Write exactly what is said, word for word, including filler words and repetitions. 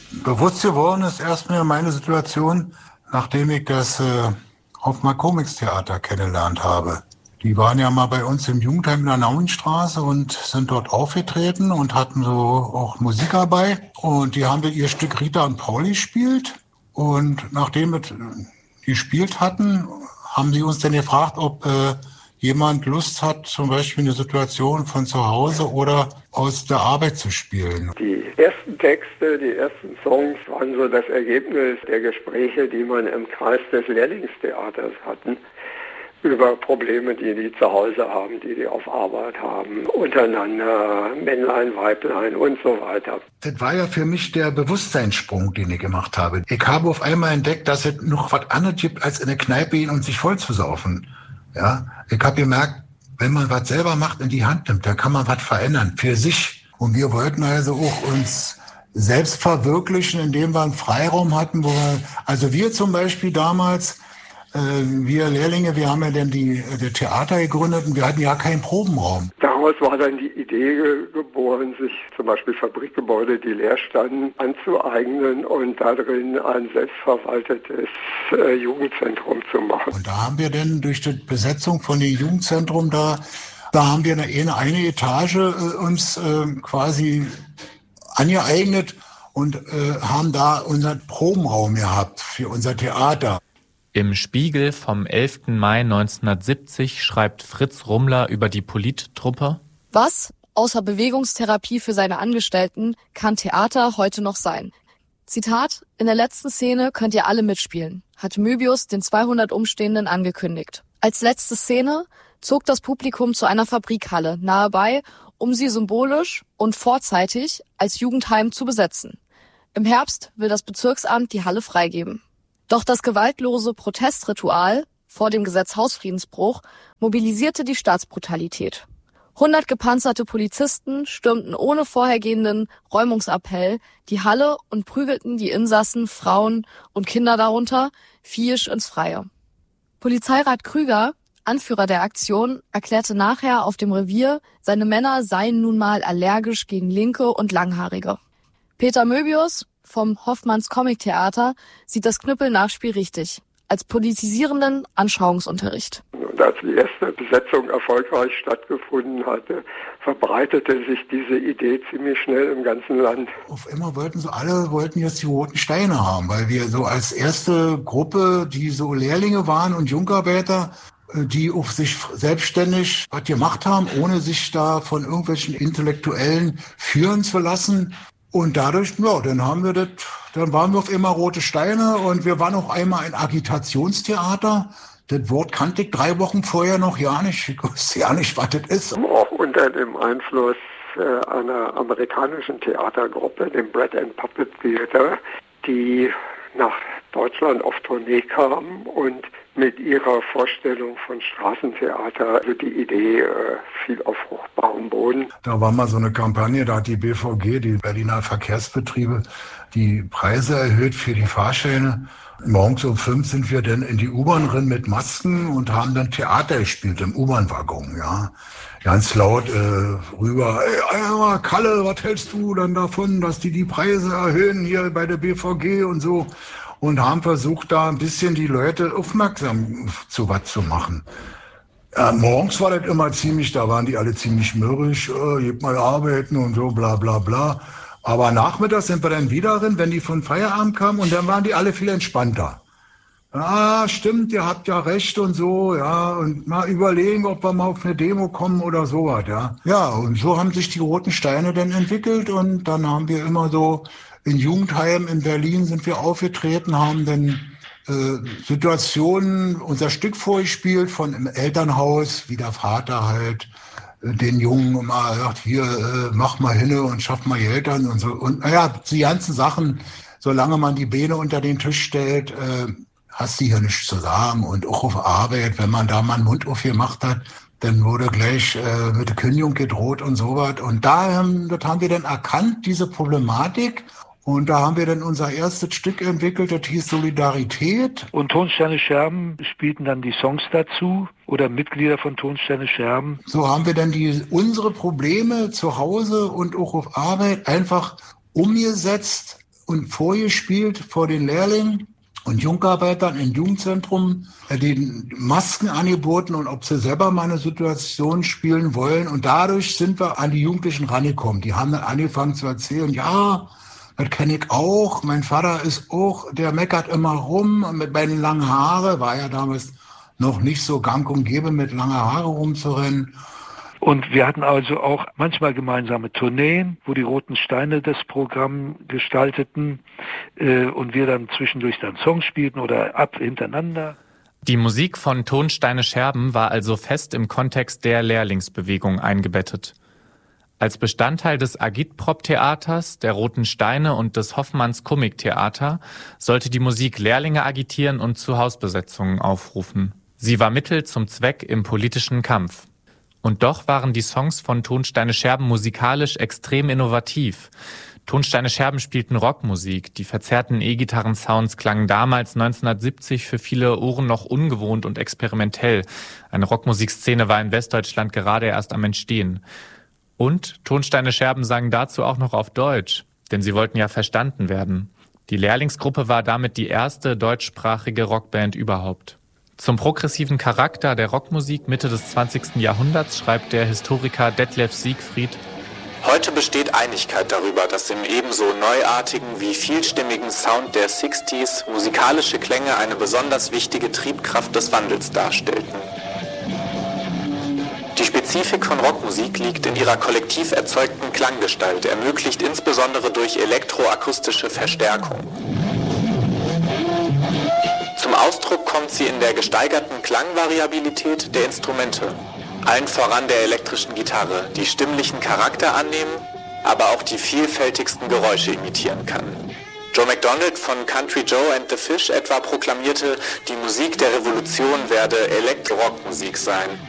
Bewusst geworden ist erstmal meine Situation, nachdem ich das äh, Hoffmann Comics Theater kennengelernt habe. Die waren ja mal bei uns im Jugendheim in der Nauenstraße und sind dort aufgetreten und hatten so auch Musik dabei. Und die haben wir ihr Stück Rita und Pauli gespielt. Und nachdem wir gespielt hatten, haben sie uns dann gefragt, ob äh, jemand Lust hat, zum Beispiel eine Situation von zu Hause oder aus der Arbeit zu spielen. Die ersten Texte, die ersten Songs waren so das Ergebnis der Gespräche, die man im Kreis des Lehrlingstheaters hatten, über Probleme, die die zu Hause haben, die die auf Arbeit haben, untereinander, Männlein, Weiblein und so weiter. Das war ja für mich der Bewusstseinssprung, den ich gemacht habe. Ich habe auf einmal entdeckt, dass es noch was anderes gibt, als in eine Kneipe gehen und sich voll zu saufen. Ja, ich habe gemerkt, wenn man was selber macht, in die Hand nimmt, dann kann man was verändern für sich. Und wir wollten also auch uns selbst verwirklichen, indem wir einen Freiraum hatten, wo wir, also wir zum Beispiel damals, äh, wir Lehrlinge, wir haben ja dann die, die Theater gegründet und wir hatten ja keinen Probenraum. Daraus war dann die Idee geboren, sich zum Beispiel Fabrikgebäude, die leer standen, anzueignen und darin ein selbstverwaltetes äh, Jugendzentrum zu machen. Und da haben wir dann durch die Besetzung von dem Jugendzentrum da, da haben wir eine, eine Etage äh, uns äh, quasi angeeignet und äh, haben da unseren Probenraum gehabt für unser Theater. Im Spiegel vom elften Mai neunzehnhundertsiebzig schreibt Fritz Rummler über die Polittruppe: Was, außer Bewegungstherapie für seine Angestellten, kann Theater heute noch sein? Zitat: In der letzten Szene könnt ihr alle mitspielen, hat Möbius den zweihundert Umstehenden angekündigt. Als letzte Szene zog das Publikum zu einer Fabrikhalle nahe bei, um sie symbolisch und vorzeitig als Jugendheim zu besetzen. Im Herbst will das Bezirksamt die Halle freigeben. Doch das gewaltlose Protestritual vor dem Gesetz Hausfriedensbruch mobilisierte die Staatsbrutalität. Hundert gepanzerte Polizisten stürmten ohne vorhergehenden Räumungsappell die Halle und prügelten die Insassen, Frauen und Kinder darunter, viehisch ins Freie. Polizeirat Krüger, Anführer der Aktion, erklärte nachher auf dem Revier, seine Männer seien nun mal allergisch gegen Linke und Langhaarige. Peter Möbius vom Hoffmanns Comic Theater sieht das Knüppel-Nachspiel richtig, als politisierenden Anschauungsunterricht. Und als die erste Besetzung erfolgreich stattgefunden hatte, verbreitete sich diese Idee ziemlich schnell im ganzen Land. Auf einmal wollten so alle wollten jetzt die roten Steine haben, weil wir so als erste Gruppe, die so Lehrlinge waren und Jungarbeiter, die auf sich selbstständig was gemacht haben, ohne sich da von irgendwelchen Intellektuellen führen zu lassen. Und dadurch, ja, dann haben wir das, dann waren wir auf immer rote Steine und wir waren auch einmal ein Agitationstheater. Das Wort kannte ich drei Wochen vorher noch ja nicht. Ich wusste ja nicht, was das ist. Auch unter dem Einfluss äh, einer amerikanischen Theatergruppe, dem Bread and Puppet Theater, die nach Deutschland auf Tournee kam und mit ihrer Vorstellung von Straßentheater, also die Idee äh, fiel auf fruchtbarem Boden. Da war mal so eine Kampagne, da hat die B V G, die Berliner Verkehrsbetriebe, die Preise erhöht für die Fahrscheine. Morgens um fünf sind wir dann in die U-Bahn rein mit Masken und haben dann Theater gespielt im U-Bahn-Waggon, ja. Ganz laut äh, rüber, ey, Kalle, was hältst du dann davon, dass die die Preise erhöhen hier bei der B V G und so? Und haben versucht, da ein bisschen die Leute aufmerksam zu was zu machen. Ja, morgens war das immer ziemlich, da waren die alle ziemlich mürrisch, äh, geht mal arbeiten und so, bla bla bla. Aber nachmittags sind wir dann wieder drin, wenn die von Feierabend kamen und dann waren die alle viel entspannter. Ja, stimmt, ihr habt ja recht und so, ja, und mal überlegen, ob wir mal auf eine Demo kommen oder sowas, ja. Ja, und so haben sich die roten Steine dann entwickelt und dann haben wir immer so in Jugendheimen in Berlin sind wir aufgetreten, haben dann äh, Situationen, unser Stück vorgespielt von im Elternhaus, wie der Vater halt äh, den Jungen immer sagt, hier, äh, mach mal hin und schaff mal Geld an und so. Und naja, die ganzen Sachen, solange man die Beine unter den Tisch stellt, äh, hast du hier nichts zu sagen. Und auch auf Arbeit, wenn man da mal einen Mund aufgemacht hat, dann wurde gleich äh, mit der Kündigung gedroht und sowas. Und da ähm, das haben wir dann erkannt, diese Problematik. Und da haben wir dann unser erstes Stück entwickelt, das hieß Solidarität. Und Tonsteine Scherben spielten dann die Songs dazu oder Mitglieder von Tonsteine Scherben. So haben wir dann die unsere Probleme zu Hause und auch auf Arbeit einfach umgesetzt und vorgespielt vor den Lehrlingen und Jungarbeitern im Jugendzentrum, den Masken angeboten und ob sie selber mal eine Situation spielen wollen. Und dadurch sind wir an die Jugendlichen rangekommen. Die haben dann angefangen zu erzählen, ja, das kenne ich auch. Mein Vater ist auch, der meckert immer rum mit meinen langen Haaren. War ja damals noch nicht so gang und gäbe, mit langen Haare rumzurennen. Und wir hatten also auch manchmal gemeinsame Tourneen, wo die Roten Steine das Programm gestalteten äh, und wir dann zwischendurch dann Songs spielten oder ab hintereinander. Die Musik von Tonsteine Scherben war also fest im Kontext der Lehrlingsbewegung eingebettet. Als Bestandteil des Agitprop-Theaters, der Roten Steine und des Hoffmanns Komiktheater sollte die Musik Lehrlinge agitieren und zu Hausbesetzungen aufrufen. Sie war Mittel zum Zweck im politischen Kampf. Und doch waren die Songs von Tonsteine Scherben musikalisch extrem innovativ. Tonsteine Scherben spielten Rockmusik. Die verzerrten E-Gitarren-Sounds klangen damals neunzehnhundertsiebzig für viele Ohren noch ungewohnt und experimentell. Eine Rockmusikszene war in Westdeutschland gerade erst am Entstehen. Und Tonsteine Scherben sangen dazu auch noch auf Deutsch, denn sie wollten ja verstanden werden. Die Lehrlingsgruppe war damit die erste deutschsprachige Rockband überhaupt. Zum progressiven Charakter der Rockmusik Mitte des zwanzigsten Jahrhunderts schreibt der Historiker Detlef Siegfried: Heute besteht Einigkeit darüber, dass im ebenso neuartigen wie vielstimmigen Sound der sechziger musikalische Klänge eine besonders wichtige Triebkraft des Wandels darstellten. Die Spezifik von Rockmusik liegt in ihrer kollektiv erzeugten Klanggestalt, ermöglicht insbesondere durch elektroakustische Verstärkung. Zum Ausdruck kommt sie in der gesteigerten Klangvariabilität der Instrumente, allen voran der elektrischen Gitarre, die stimmlichen Charakter annehmen, aber auch die vielfältigsten Geräusche imitieren kann. Joe McDonald von Country Joe and the Fish etwa proklamierte, die Musik der Revolution werde Elektro-Rockmusik sein,